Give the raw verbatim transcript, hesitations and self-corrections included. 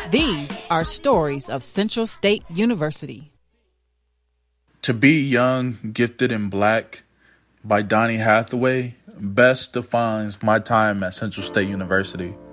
These are stories of Central State University. To Be Young, Gifted, and Black by Donny Hathaway best defines my time at Central State University.